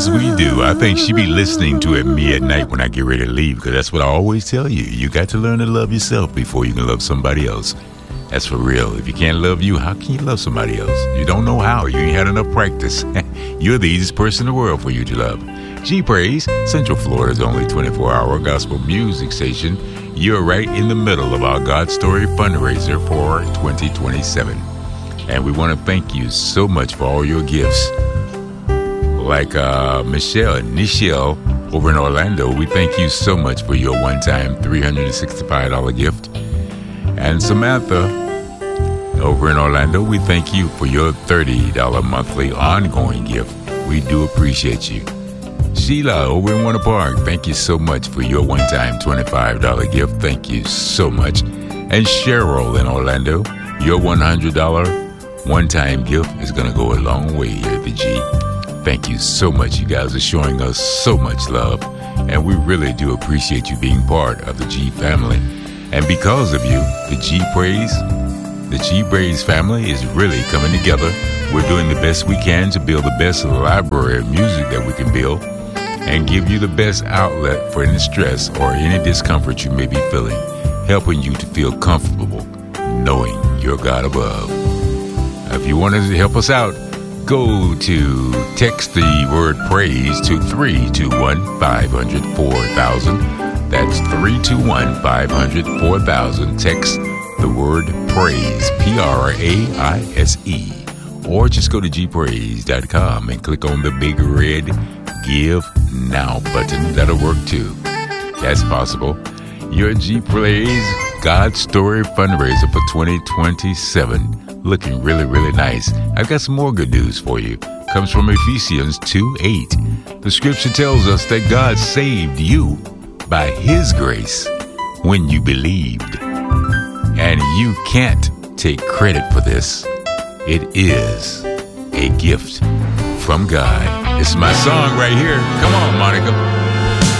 Yes, we do. I think she be listening to it me at night when I get ready to leave, because that's what I always tell you. You got to learn to love yourself before you can love somebody else. That's for real. If you can't love you, how can you love somebody else? You don't know how. You ain't had enough practice. You're the easiest person in the world for you to love. G-Praise, Central Florida's only 24-hour gospel music station. You're right in the middle of our God Story fundraiser for 2027. And we want to thank you so much for all your gifts. Like Nichelle over in Orlando, we thank you so much for your one-time $365 gift. And Samantha over in Orlando, we thank you for your $30 monthly ongoing gift. We do appreciate you. Sheila over in Winter Park, thank you so much for your one-time $25 gift. Thank you so much. And Cheryl in Orlando, your $100 one-time gift is going to go a long way here at the G. Thank you so much. You guys are showing us so much love, and we really do appreciate you being part of the G family. And because of you, the G-Praise family is really coming together. We're doing the best we can to build the best library of music that we can build and give you the best outlet for any stress or any discomfort you may be feeling, helping you to feel comfortable knowing your God above. If you want to help us out, go to text the word praise to 321-500-4000. That's 321-500-4000. Text the word praise, Praise. Or just go to gpraise.com and click on the big red Give Now button. That'll work too. That's possible. Your G-Praise God Story fundraiser for 2027. Looking really, really nice. I've got some more good news for you. Comes from Ephesians 2:8. The scripture tells us that God saved you by His grace when you believed. And you can't take credit for this. It is a gift from God. It's my song right here. Come on, Monica.